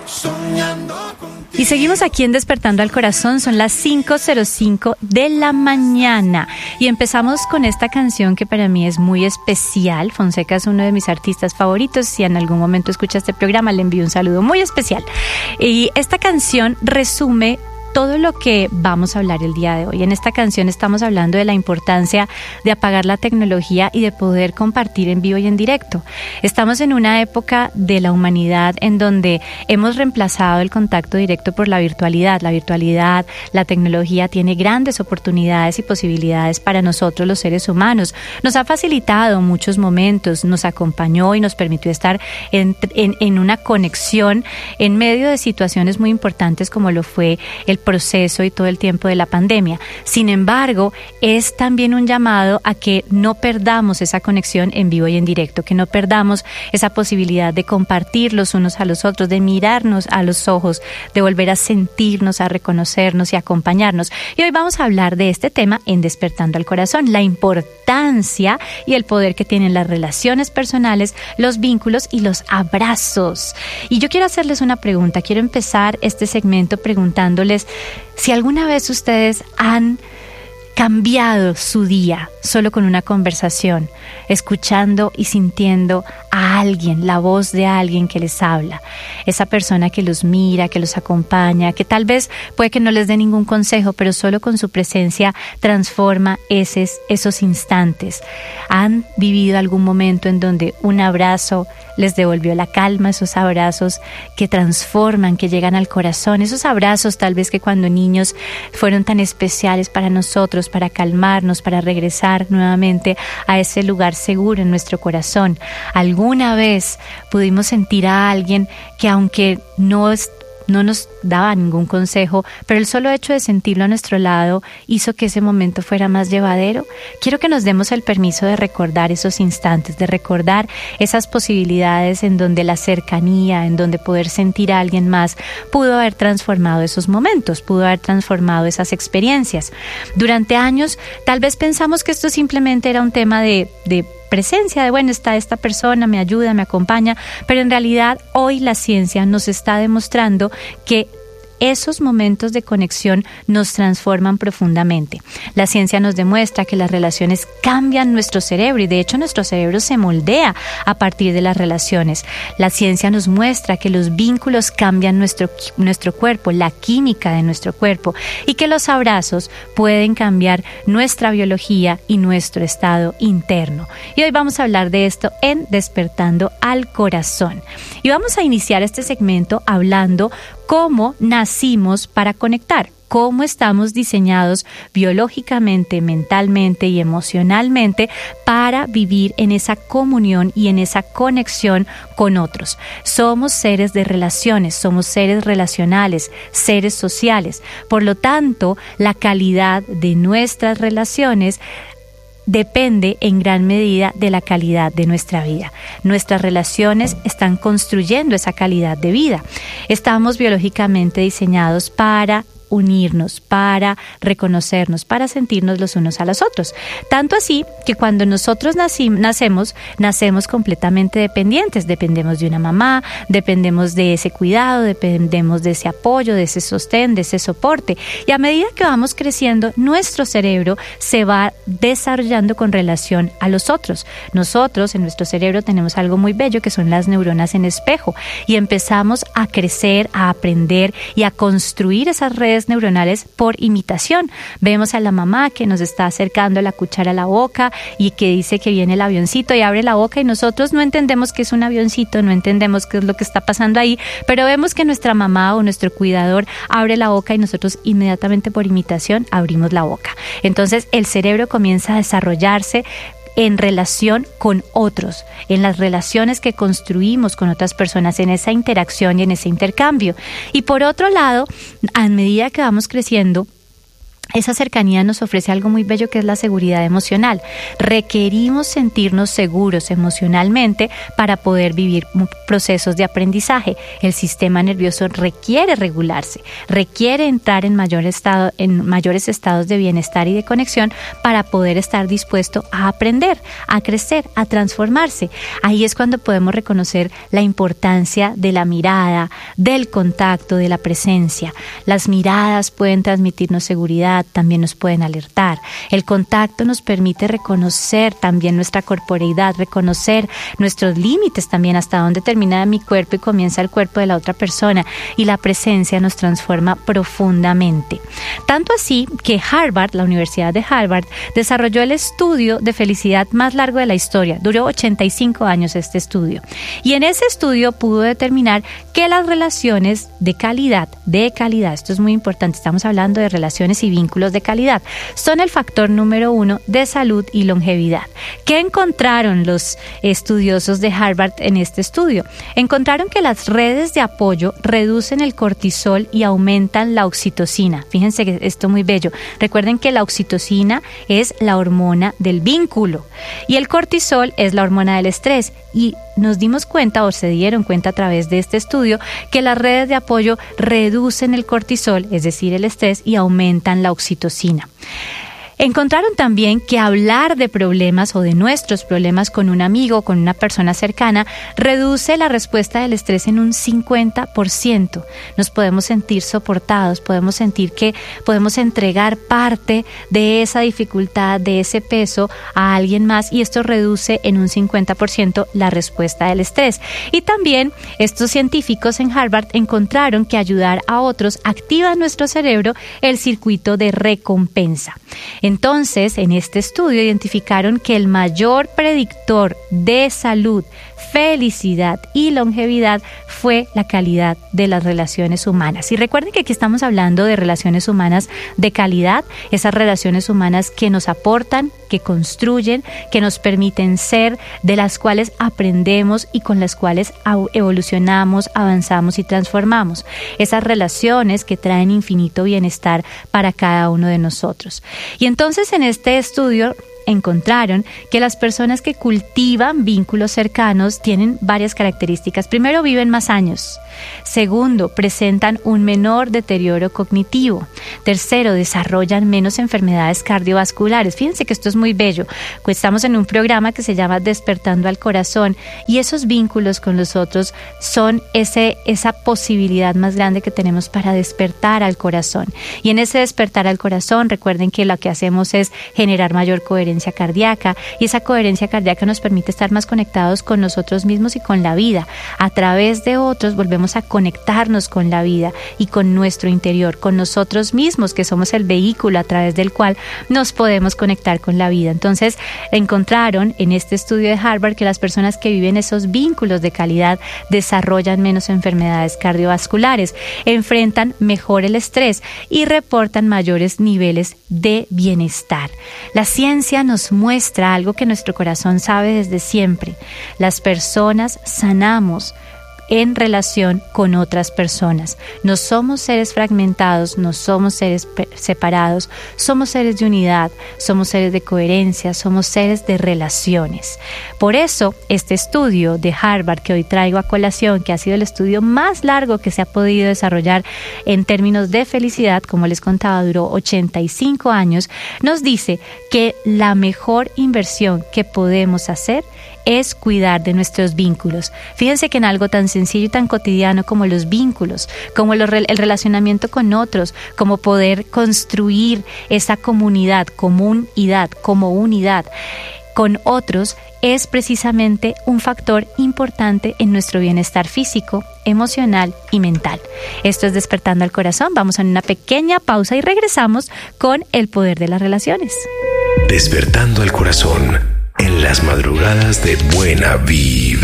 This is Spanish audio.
Y seguimos aquí en Despertando al Corazón, son las 5:05 de la mañana y empezamos con esta canción que para mí es muy especial. Fonseca es uno de mis artistas favoritos, si en algún momento escucha este programa le envío un saludo muy especial. Y esta canción resume todo lo que vamos a hablar el día de hoy. En esta canción estamos hablando de la importancia de apagar la tecnología y de poder compartir en vivo y en directo. Estamos en una época de la humanidad en donde hemos reemplazado el contacto directo por la virtualidad. La virtualidad, la tecnología tiene grandes oportunidades y posibilidades para nosotros los seres humanos. Nos ha facilitado muchos momentos, nos acompañó y nos permitió estar en una conexión en medio de situaciones muy importantes como lo fue el proceso y todo el tiempo de la pandemia. Sin embargo, es también un llamado a que no perdamos esa conexión en vivo y en directo, que no perdamos esa posibilidad de compartir los unos a los otros, de mirarnos a los ojos, de volver a sentirnos, a reconocernos y a acompañarnos. Y hoy vamos a hablar de este tema en Despertando al Corazón, la importancia y el poder que tienen las relaciones personales, los vínculos y los abrazos. Y yo quiero hacerles una pregunta, quiero empezar este segmento preguntándoles si alguna vez ustedes han cambiado su día solo con una conversación, escuchando y sintiendo a alguien, la voz de alguien que les habla, esa persona que los mira, que los acompaña, que tal vez puede que no les dé ningún consejo, pero solo con su presencia transforma esos instantes. ¿Han vivido algún momento en donde un abrazo les devolvió la calma, esos abrazos que transforman, que llegan al corazón, esos abrazos tal vez que cuando niños fueron tan especiales para nosotros, para calmarnos, para regresar nuevamente a ese lugar seguro en nuestro corazón? ¿Alguna vez pudimos sentir a alguien que aunque no nos daba ningún consejo, pero el solo hecho de sentirlo a nuestro lado hizo que ese momento fuera más llevadero? Quiero que nos demos el permiso de recordar esos instantes, de recordar esas posibilidades en donde la cercanía, en donde poder sentir a alguien más pudo haber transformado esos momentos, pudo haber transformado esas experiencias. Durante años tal vez pensamos que esto simplemente era un tema de presencia, de bueno, está esta persona, me ayuda, me acompaña, pero en realidad hoy la ciencia nos está demostrando que esos momentos de conexión nos transforman profundamente. La ciencia nos demuestra que las relaciones cambian nuestro cerebro y de hecho nuestro cerebro se moldea a partir de las relaciones. La ciencia nos muestra que los vínculos cambian nuestro cuerpo, la química de nuestro cuerpo, y que los abrazos pueden cambiar nuestra biología y nuestro estado interno. Y hoy vamos a hablar de esto en Despertando al Corazón. Y vamos a iniciar este segmento hablando cómo nacimos para conectar, cómo estamos diseñados biológicamente, mentalmente y emocionalmente para vivir en esa comunión y en esa conexión con otros. Somos seres de relaciones, somos seres relacionales, seres sociales. Por lo tanto, la calidad de nuestras relaciones depende en gran medida de la calidad de nuestra vida. Nuestras relaciones están construyendo esa calidad de vida. Estamos biológicamente diseñados para unirnos, para reconocernos, para sentirnos los unos a los otros. Tanto así que cuando nosotros nacemos completamente dependientes. Dependemos de una mamá, dependemos de ese cuidado, dependemos de ese apoyo, de ese sostén, de ese soporte. Y a medida que vamos creciendo, nuestro cerebro se va desarrollando con relación a los otros. Nosotros en nuestro cerebro tenemos algo muy bello que son las neuronas en espejo y empezamos a crecer, a aprender y a construir esas redes neuronales por imitación. Vemos a la mamá que nos está acercando la cuchara a la boca y que dice que viene el avioncito y abre la boca y nosotros no entendemos qué es un avioncito, no entendemos qué es lo que está pasando ahí, pero vemos que nuestra mamá o nuestro cuidador abre la boca y nosotros inmediatamente por imitación abrimos la boca. Entonces el cerebro comienza a desarrollarse en relación con otros, en las relaciones que construimos con otras personas, en esa interacción y en ese intercambio. Y por otro lado, a medida que vamos creciendo, esa cercanía nos ofrece algo muy bello que es la seguridad emocional. Requerimos sentirnos seguros emocionalmente para poder vivir procesos de aprendizaje. El sistema nervioso requiere regularse, requiere entrar en mayores estados de bienestar y de conexión para poder estar dispuesto a aprender, a crecer, a transformarse. Ahí es cuando podemos reconocer la importancia de la mirada, del contacto, de la presencia. Las miradas pueden transmitirnos seguridad, también nos pueden alertar. El contacto nos permite reconocer también nuestra corporeidad, reconocer nuestros límites también, hasta dónde termina mi cuerpo y comienza el cuerpo de la otra persona. Y la presencia nos transforma profundamente. Tanto así que Harvard, la Universidad de Harvard, desarrolló el estudio de felicidad más largo de la historia. Duró 85 años este estudio. Y en ese estudio pudo determinar que las relaciones de calidad, esto es muy importante, estamos hablando de relaciones y vínculos de calidad, son el factor número 1 de salud y longevidad. ¿Qué encontraron los estudiosos de Harvard en este estudio? Encontraron que las redes de apoyo reducen el cortisol y aumentan la oxitocina. Fíjense que esto es muy bello. Recuerden que la oxitocina es la hormona del vínculo y el cortisol es la hormona del estrés. Y nos dimos cuenta, o se dieron cuenta a través de este estudio, que las redes de apoyo reducen el cortisol, es decir, el estrés, y aumentan la oxitocina. Encontraron también que hablar de problemas o de nuestros problemas con un amigo, con una persona cercana, reduce la respuesta del estrés en un 50%. Nos podemos sentir soportados, podemos sentir que podemos entregar parte de esa dificultad, de ese peso a alguien más, y esto reduce en un 50% la respuesta del estrés. Y también estos científicos en Harvard encontraron que ayudar a otros activa en nuestro cerebro el circuito de recompensa. Entonces, en este estudio identificaron que el mayor predictor de salud, felicidad y longevidad fue la calidad de las relaciones humanas. Y recuerden que aquí estamos hablando de relaciones humanas de calidad, esas relaciones humanas que nos aportan, que construyen, que nos permiten ser, de las cuales aprendemos y con las cuales evolucionamos, avanzamos y transformamos. Esas relaciones que traen infinito bienestar para cada uno de nosotros. Y entonces en este estudio encontraron que las personas que cultivan vínculos cercanos tienen varias características. Primero, viven más años. Segundo, presentan un menor deterioro cognitivo. Tercero, desarrollan menos enfermedades cardiovasculares. Fíjense que esto es muy bello. Pues estamos en un programa que se llama Despertando al Corazón, y esos vínculos con los otros son esa posibilidad más grande que tenemos para despertar al corazón. Y en ese despertar al corazón, recuerden que lo que hacemos es generar mayor coherencia cardíaca, y esa coherencia cardíaca nos permite estar más conectados con nosotros mismos y con la vida. A través de otros volvemos a conectarnos con la vida y con nuestro interior, con nosotros mismos, que somos el vehículo a través del cual nos podemos conectar con la vida. Entonces, encontraron en este estudio de Harvard que las personas que viven esos vínculos de calidad desarrollan menos enfermedades cardiovasculares, enfrentan mejor el estrés y reportan mayores niveles de bienestar. La ciencia nos muestra algo que nuestro corazón sabe desde siempre. Las personas sanamos en relación con otras personas. No somos seres fragmentados, no somos seres separados, somos seres de unidad, somos seres de coherencia, somos seres de relaciones. Por eso, este estudio de Harvard que hoy traigo a colación, que ha sido el estudio más largo que se ha podido desarrollar en términos de felicidad, como les contaba, duró 85 años, nos dice que la mejor inversión que podemos hacer es cuidar de nuestros vínculos. Fíjense que en algo tan sencillo y tan cotidiano como los vínculos, como el relacionamiento con otros, como poder construir esa comunidad, comunidad, como unidad con otros, es precisamente un factor importante en nuestro bienestar físico, emocional y mental. Esto es Despertando al Corazón. Vamos a una pequeña pausa y regresamos con el poder de las relaciones. Despertando al Corazón, en las madrugadas de Buena Vibra.